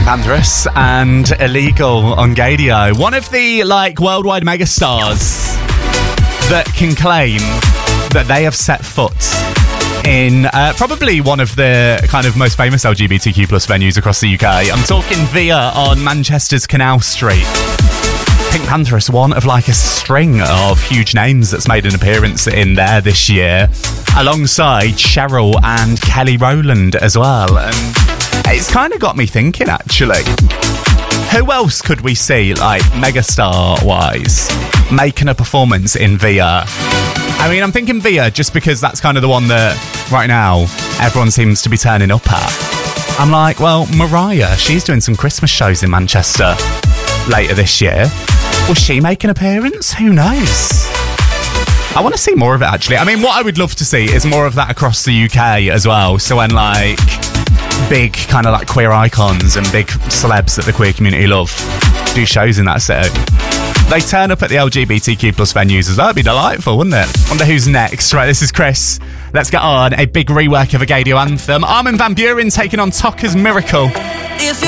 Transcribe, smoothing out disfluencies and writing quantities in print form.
Pantheress and Illegal on Gadio. One of the worldwide megastars that can claim that they have set foot in probably one of the kind of most famous LGBTQ plus venues across the UK. I'm talking Via on Manchester's Canal Street. Pink Pantheress, one of a string of huge names that's made an appearance in there this year, alongside Cheryl and Kelly Rowland as well. And it's kind of got me thinking, actually. Who else could we see, megastar-wise, making a performance in Via? I mean, I'm thinking Via just because that's kind of the one that, right now, everyone seems to be turning up at. I'm like, well, Mariah, she's doing some Christmas shows in Manchester later this year. Will she make an appearance? Who knows? I want to see more of it, actually. I mean, what I would love to see is more of that across the UK as well. So when, big kind of queer icons and big celebs that the queer community love do shows in that setting, they turn up at the LGBTQ plus venues as well. That'd be delightful, wouldn't it? Wonder who's next. Right, this is Chris. Let's get on. A big rework of a Gadio anthem. Armin van Buuren taking on Tokka's Miracle. If